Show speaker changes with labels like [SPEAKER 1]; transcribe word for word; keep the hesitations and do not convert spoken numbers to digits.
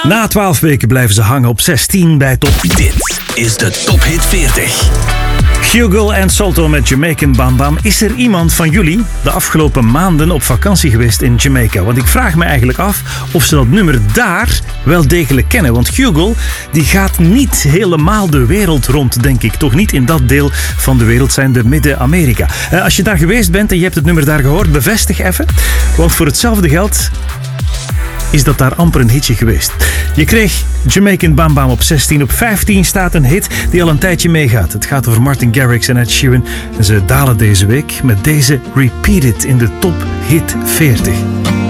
[SPEAKER 1] Na twaalf weken blijven ze hangen op zestien bij top.
[SPEAKER 2] Dit is de Top Hit veertig.
[SPEAKER 1] Hugo en Salto met Jamaican Bam Bam. Is er iemand van jullie de afgelopen maanden op vakantie geweest in Jamaica? Want ik vraag me eigenlijk af of ze dat nummer daar wel degelijk kennen. Want Hugo die gaat niet helemaal de wereld rond, denk ik. Toch niet in dat deel van de wereld, zijn de Midden-Amerika. Uh, als je daar geweest bent en je hebt het nummer daar gehoord, bevestig even. Want voor hetzelfde geld is dat daar amper een hitje geweest. Je kreeg Jamaican Bam Bam op zestien. Op vijftien staat een hit die al een tijdje meegaat. Het gaat over Martin Garrix en Ed Sheeran. En ze dalen deze week met deze Repeat It in de Top Hit veertig.